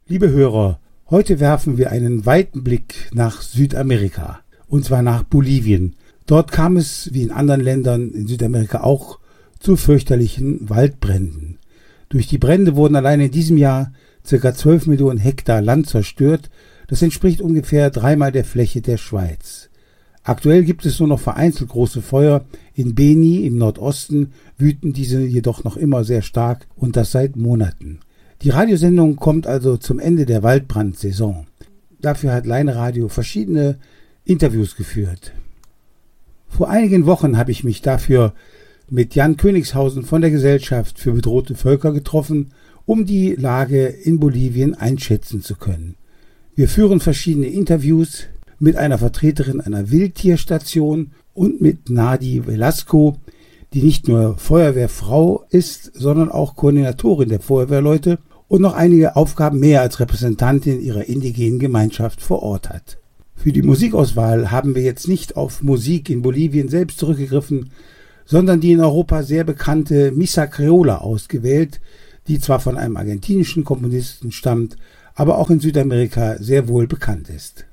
Liebe Hörer, heute werfen wir einen weiten Blick nach Südamerika, und zwar nach Bolivien. Dort kam es, wie in anderen Ländern in Südamerika auch, zu fürchterlichen Waldbränden. Durch die Brände wurden allein in diesem Jahr ca. 12 Millionen Hektar Land zerstört. Das entspricht ungefähr 3-mal der Fläche der Schweiz. Aktuell gibt es nur noch vereinzelt große Feuer. In Beni im Nordosten wüten diese jedoch noch immer sehr stark, und das seit Monaten. Die Radiosendung kommt also zum Ende der Waldbrandsaison. Dafür hat Leine Radio verschiedene Interviews geführt. Vor einigen Wochen habe ich mich dafür mit Jan Königshausen von der Gesellschaft für bedrohte Völker getroffen, um die Lage in Bolivien einschätzen zu können. Wir führen verschiedene Interviews mit einer Vertreterin einer Wildtierstation und mit Nadi Velasco, die nicht nur Feuerwehrfrau ist, sondern auch Koordinatorin der Feuerwehrleute und noch einige Aufgaben mehr als Repräsentantin ihrer indigenen Gemeinschaft vor Ort hat. Für die Musikauswahl haben wir jetzt nicht auf Musik in Bolivien selbst zurückgegriffen, sondern die in Europa sehr bekannte Missa Criolla ausgewählt, die zwar von einem argentinischen Komponisten stammt, aber auch in Südamerika sehr wohl bekannt ist.